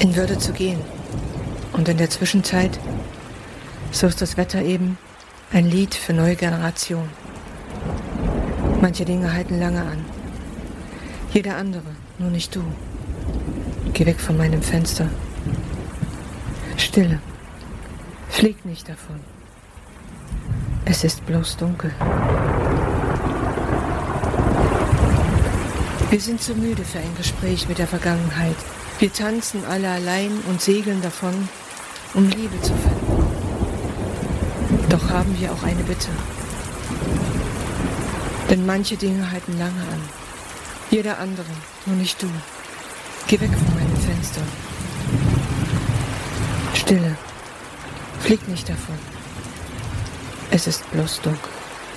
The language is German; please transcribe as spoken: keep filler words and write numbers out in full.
in Würde zu gehen. Und in der Zwischenzeit, so ist das Wetter eben ein Lied für neue Generationen. Manche Dinge halten lange an. Jeder andere, nur nicht du. Geh weg von meinem Fenster. Stille. Flieg nicht davon. Es ist bloß dunkel. Wir sind zu müde für ein Gespräch mit der Vergangenheit. Wir tanzen alle allein und segeln davon, um Liebe zu finden. Doch haben wir auch eine Bitte. Denn manche Dinge halten lange an. Jeder andere, nur nicht du. Geh weg von meinem Fenster. Stille. Flieg nicht davon. Es ist bloß dunkel.